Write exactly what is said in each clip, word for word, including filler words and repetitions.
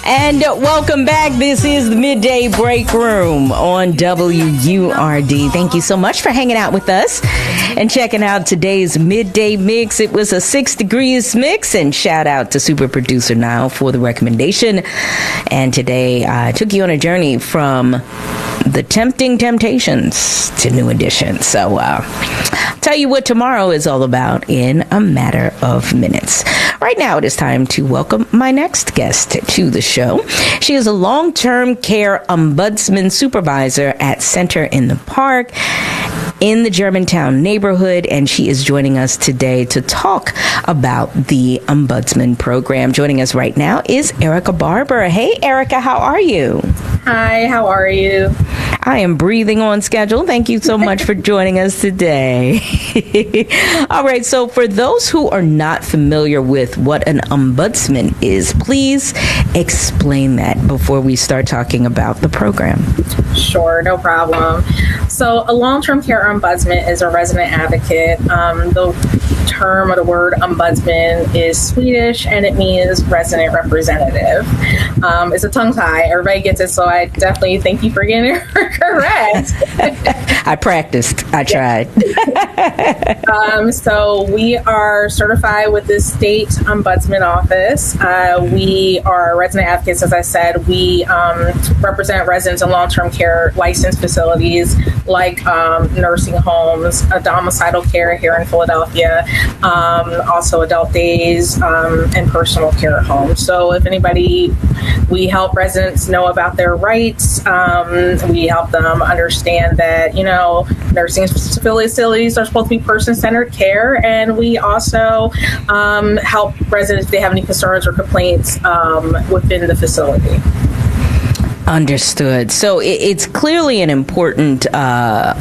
And welcome back. This is the Midday Break Room on W U R D. Thank you so much for hanging out with us and checking out today's Midday Mix. It was a six degrees mix, and shout out to super producer Niall for the recommendation. And today I took you on a journey from the tempting temptations to New Edition. So uh, I'll tell you what tomorrow is all about in a matter of minutes. Right now it is time to welcome my next guest to the show. She is a long-term care ombudsman supervisor at Center in the Park in the Germantown neighborhood, and she is joining us today to talk about the Ombudsman program. Joining us right now is Erica Barber. Hey, Erica, how are you? Hi, how are you? I am breathing on schedule. Thank you so much for joining us today. All right, so for those who are not familiar with what an ombudsman is, please explain that before we start talking about the program. Sure, no problem. So a long-term care ombudsman is a resident advocate. Um, the term or the word ombudsman is Swedish, and it means resident representative. Um, it's a tongue tie. Everybody gets it, so I definitely thank you for getting it correct. I practiced. I tried. um, so we are certified with the state ombudsman office. Uh, we are resident advocates, as I said. We um, represent residents in long-term care licensed facilities like um, nursing homes, a domicilial care here in Philadelphia, um, also adult days, um, and personal care homes. So if anybody, we help residents know about their rights. Um, we help them understand that, you know, nursing facilities are supposed to be person-centered care, and we also um, help residents if they have any concerns or complaints um, within the facility. Understood. So it, it's clearly an important uh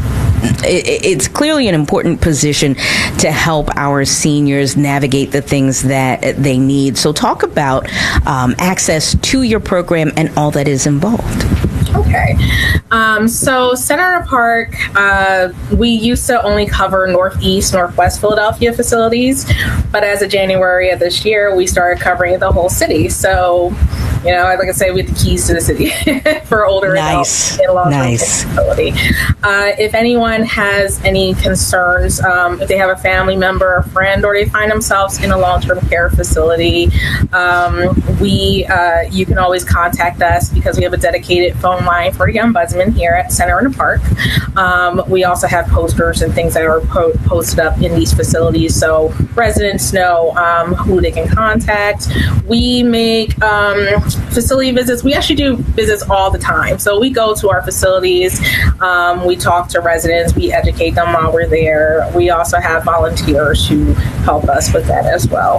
it, it's clearly an important position to help our seniors navigate the things that they need. So talk about um, access to your program and all that is involved. Okay. Um, so Center in the Park, uh, we used to only cover Northeast, Northwest Philadelphia facilities, but as of January of this year, we started covering the whole city. So, you know, like I say, we have the keys to the city for older nice. adults in a long-term nice. facility. Uh, if anyone has any concerns, um, if they have a family member or friend, or they find themselves in a long-term care facility, um, we uh, you can always contact us because we have a dedicated phone line for the ombudsman here at Center in the Park. Um, we also have posters and things that are po- posted up in these facilities so residents know um, who they can contact. We make um, facility visits. We actually do visits all the time. So we go to our facilities. Um, we talk to residents. We educate them while we're there. We also have volunteers who help us with that as well.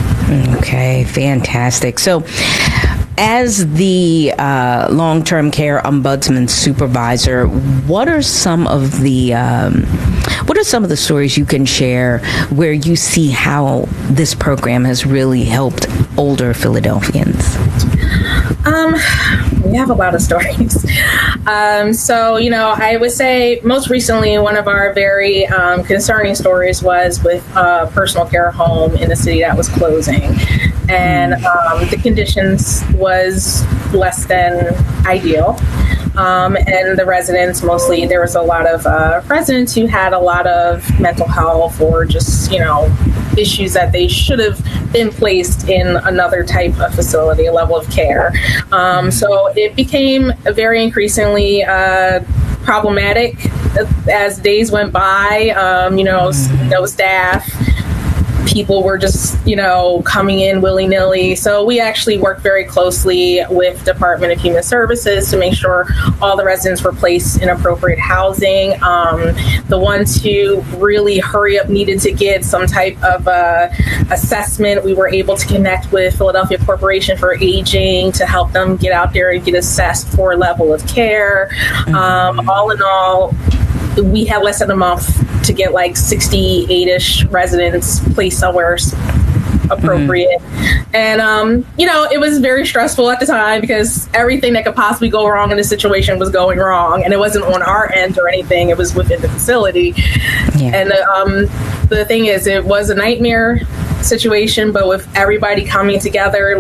Okay, fantastic. So as the uh, long-term care ombudsman supervisor, what are some of the um, what are some of the stories you can share where you see how this program has really helped older Philadelphians? Um, we have a lot of stories. Um, so, you know, I would say most recently, one of our very um, concerning stories was with a personal care home in the city that was closing. And um, the conditions was less than ideal. Um, and the residents, mostly, there was a lot of uh, residents who had a lot of mental health or just, you know, issues that they should have been placed in another type of facility, a level of care. Um, so it became very increasingly uh, problematic as days went by. Um, you know, no staff. People were just, you know, coming in willy-nilly. So we actually worked very closely with Department of Human Services to make sure all the residents were placed in appropriate housing. Um, the ones who really hurry up needed to get some type of uh, assessment, we were able to connect with Philadelphia Corporation for Aging to help them get out there and get assessed for a level of care. Um, all in all, we had less than a month to get like sixty-eight-ish residents placed somewhere appropriate. Mm-hmm. And, um, you know, it was very stressful at the time because everything that could possibly go wrong in the situation was going wrong. And it wasn't on our end or anything. It was within the facility. Yeah. And um, the thing is, it was a nightmare situation, but with everybody coming together, like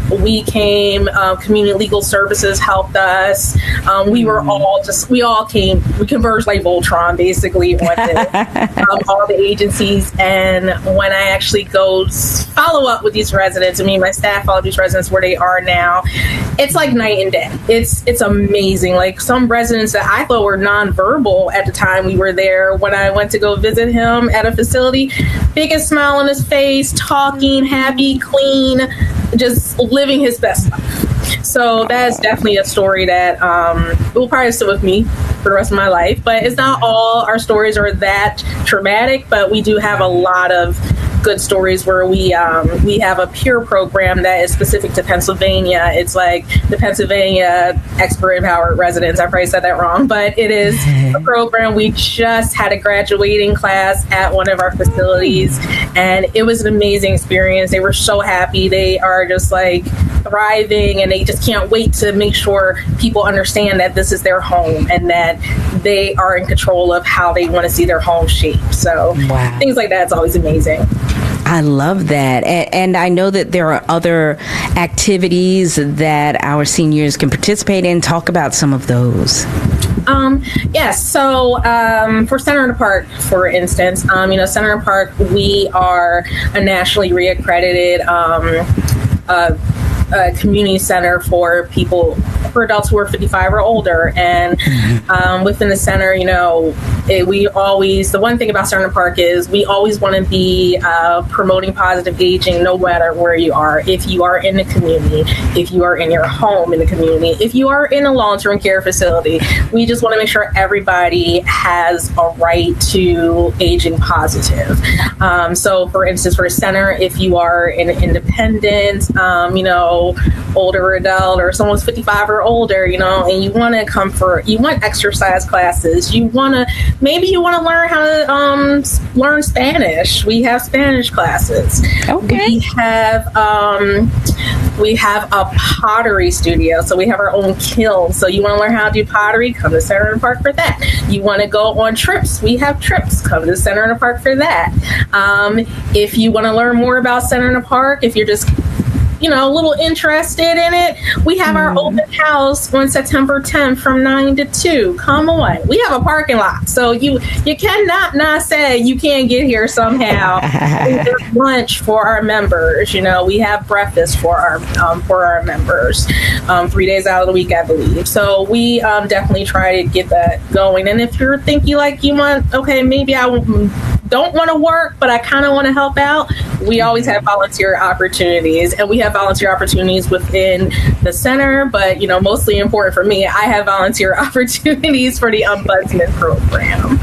we came. Uh, community legal services helped us. Um, we were all just, we all came, we converged like Voltron basically on this, um, all the agencies. And when I actually go follow up with these residents, I mean, my staff follow these residents where they are now, it's like night and day. It's it's amazing. Like some residents that I thought were nonverbal at the time we were there, when I went to go visit him at a facility, biggest smile on his face, talking, happy, clean, just living his best life. So that's definitely a story that um, will probably sit with me for the rest of my life. But it's not all our stories are that traumatic, but we do have a lot of good stories where we um, we have a peer program that is specific to Pennsylvania. It's like the Pennsylvania Expert Empowered Residents. I probably said that wrong, but it is a program. We just had a graduating class at one of our facilities, and it was an amazing experience. They were so happy. They are just like thriving, and they just can't wait to make sure people understand that this is their home and that they are in control of how they want to see their home shaped. So wow. Things like that's always amazing. I love that. And, and I know that there are other activities that our seniors can participate in. Talk about some of those. Um, yes. So um, for Center in the Park, for instance, um, you know, Center in the Park, we are a nationally reaccredited um, uh, uh, community center for people, for adults who are fifty-five or older. And um, within the center, you know, it, we always, the one thing about Center in the Park is we always want to be uh, promoting positive aging no matter where you are. If you are in the community, if you are in your home in the community, if you are in a long-term care facility, we just want to make sure everybody has a right to aging positive. Um, so for instance, for a center, if you are an independent, um, you know, older adult or someone's fifty-five or older, you know, and you want to come for, you want exercise classes, you want to, maybe you want to learn how to um, learn Spanish. We have Spanish classes. Okay. We have, um, we have a pottery studio, so we have our own kiln. So you want to learn how to do pottery, come to Center in the Park for that. You want to go on trips, we have trips, come to Center in the Park for that. Um, if you want to learn more about Center in the Park, if you're just you know, a little interested in it, we have our open house on September tenth from nine to two. Come on. We have a parking lot. So you you cannot not say you can't get here somehow. We have lunch for our members. You know, we have breakfast for our um, for our members um, three days out of the week, I believe. So we um, definitely try to get that going. And if you're thinking like you want, okay, maybe I don't want to work, but I kind of want to help out, we always have volunteer opportunities, and we have volunteer opportunities within the center, but you know, mostly important for me, I have volunteer opportunities for the Ombudsman program.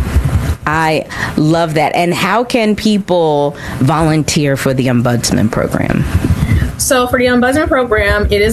I love that. And how can people volunteer for the Ombudsman program? So for the Ombudsman program, it is